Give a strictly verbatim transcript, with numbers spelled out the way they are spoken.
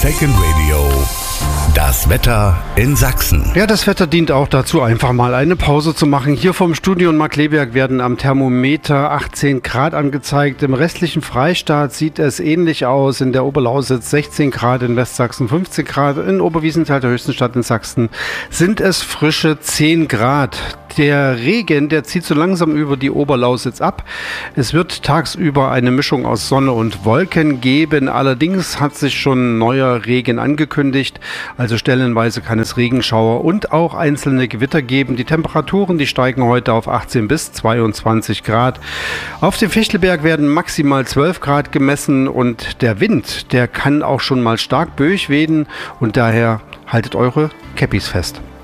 Second Radio. Das Wetter in Sachsen. Ja, das Wetter dient auch dazu, einfach mal eine Pause zu machen. Hier vom Studio in Markkleeberg werden am Thermometer achtzehn Grad angezeigt. Im restlichen Freistaat sieht es ähnlich aus. In der Oberlausitz sechzehn Grad, in Westsachsen fünfzehn Grad, in Oberwiesenthal, der höchsten Stadt in Sachsen, sind es frische zehn Grad. Der Regen, der zieht so langsam über die Oberlausitz ab. Es wird tagsüber eine Mischung aus Sonne und Wolken geben. Allerdings hat sich schon neuer Regen angekündigt. Also stellenweise kann es Regenschauer und auch einzelne Gewitter geben. Die Temperaturen, die steigen heute auf achtzehn bis zweiundzwanzig Grad. Auf dem Fichtelberg werden maximal zwölf Grad gemessen und der Wind, der kann auch schon mal stark böig wehen und daher haltet eure Käppis fest.